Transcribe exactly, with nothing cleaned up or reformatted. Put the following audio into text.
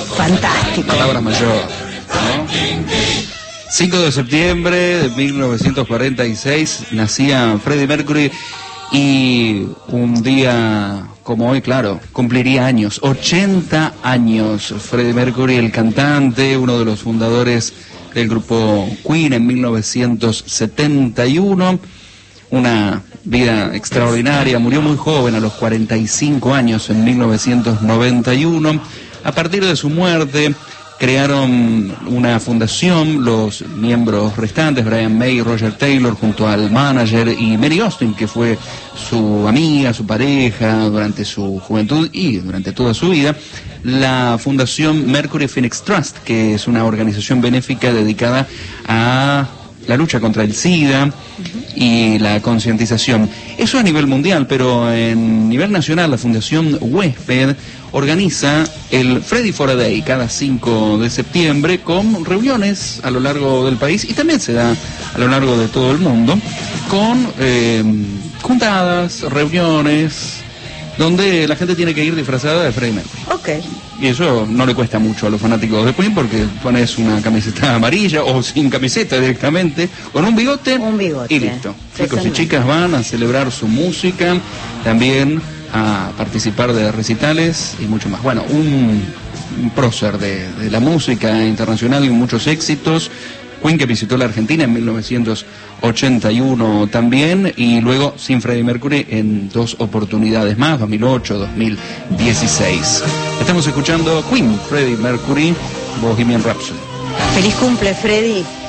Fantástico. Palabra mayor, ¿no? cinco de septiembre de mil novecientos cuarenta y seis nacía Freddie Mercury y un día como hoy, claro, cumpliría años, ochenta años. Freddie Mercury, el cantante, uno de los fundadores del grupo Queen en mil novecientos setenta y uno. Una vida extraordinaria, murió muy joven, a los cuarenta y cinco años, en mil novecientos noventa y uno. A partir de su muerte, crearon una fundación, los miembros restantes, Brian May y Roger Taylor, junto al manager, y Mary Austin, que fue su amiga, su pareja, durante su juventud y durante toda su vida, la fundación Mercury Phoenix Trust, que es una organización benéfica dedicada a la lucha contra el SIDA y la concientización. Eso a nivel mundial, pero en nivel nacional la Fundación Huésped organiza el Freddie for a Day cada cinco de septiembre con reuniones a lo largo del país y también se da a lo largo de todo el mundo con eh, juntadas, reuniones donde la gente tiene que ir disfrazada de Freddie Mercury. Ok. Y eso no le cuesta mucho a los fanáticos de Queen porque pones una camiseta amarilla o sin camiseta directamente, con un bigote, un bigote. Y listo. Chicos y chicas van a celebrar su música, también a participar de recitales y mucho más. Bueno, un, un prócer de, de la música internacional y muchos éxitos. Queen, que visitó la Argentina en mil novecientos ochenta y uno también, y luego sin Freddie Mercury en dos oportunidades más, dos mil ocho, dos mil dieciséis. Estamos escuchando Queen, Freddie Mercury, Bohemian Rhapsody. Feliz cumple, Freddie.